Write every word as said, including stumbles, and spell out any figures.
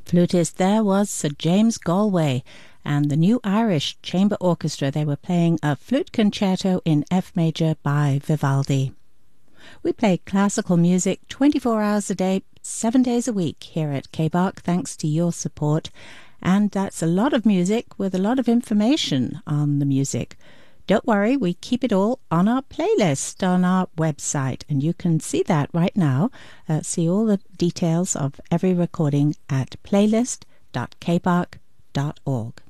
Flutist there was Sir James Galway and the New Irish Chamber Orchestra. They were playing a flute concerto in F major by Vivaldi. We play classical music twenty-four hours a day, seven days a week here at K B A R C, thanks to your support. And that's a lot of music with a lot of information on the music. Don't worry, we keep it all on our playlist on our website, and you can see that right now. Uh, see all the details of every recording at playlist dot k b a r c dot org.